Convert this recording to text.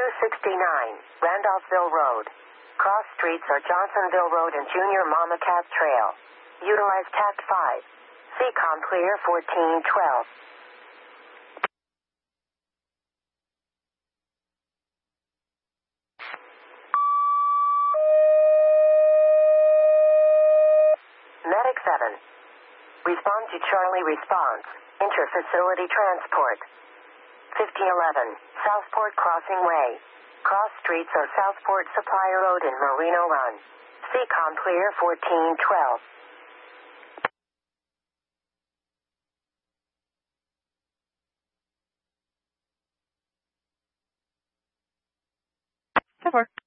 269, Randolphville Road. Cross streets are Johnsonville Road and Junior Mama Cat Trail. Utilize Tact 5. CCOM clear 1412. Medic 7. Respond to Charlie response. Interfacility transport. 5011, Southport Crossing Way. Cross streets are Southport Supply Road and Merino Run. CCOM clear 1412. Good work.